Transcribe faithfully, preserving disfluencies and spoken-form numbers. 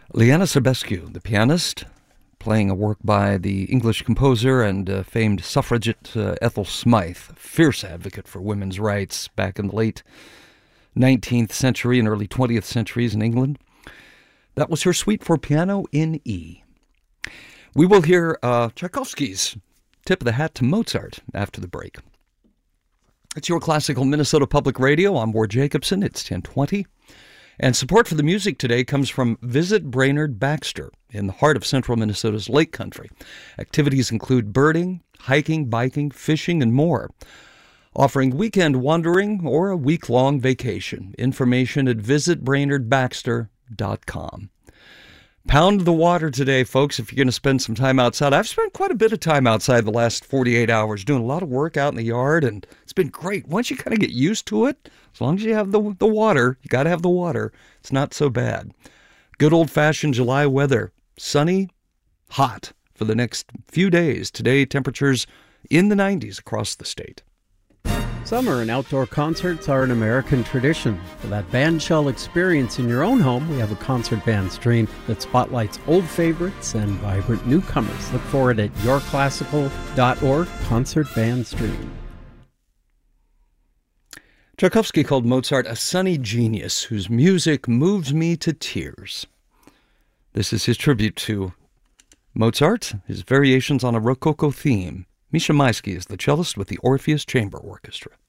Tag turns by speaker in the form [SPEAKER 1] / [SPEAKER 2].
[SPEAKER 1] Liana Sebescu, the pianist, playing a work by the English composer and uh, famed suffragette uh, Ethel Smythe, a fierce advocate for women's rights back in the late nineteenth century and early twentieth centuries in England. That was her suite for piano in E. We will hear uh, Tchaikovsky's Tip of the Hat to Mozart after the break. It's your classical Minnesota Public Radio. I'm Ward Jacobson. It's ten twenty. And support for the music today comes from Visit Brainerd Baxter in the heart of central Minnesota's Lake Country. Activities include birding, hiking, biking, fishing, and more. Offering weekend wandering or a week-long vacation. Information at visit brainerd baxter dot com. Pound the water today, folks, if you're going to spend some time outside. I've spent quite a bit of time outside the last forty-eight hours doing a lot of work out in the yard, and it's been great. Once you kind of get used to it, as long as you have the the water, you got to have the water, it's not so bad. Good old-fashioned July weather. Sunny, hot for the next few days. Today, temperatures in the nineties across the state.
[SPEAKER 2] Summer and outdoor concerts are an American tradition. For that bandshell experience in your own home, we have a concert band stream that spotlights old favorites and vibrant newcomers. Look for it at your classical dot org, Concert Band Stream.
[SPEAKER 1] Tchaikovsky called Mozart a sunny genius whose music moves me to tears. This is his tribute to Mozart, his variations on a Rococo theme. Misha Maisky is the cellist with the Orpheus Chamber Orchestra.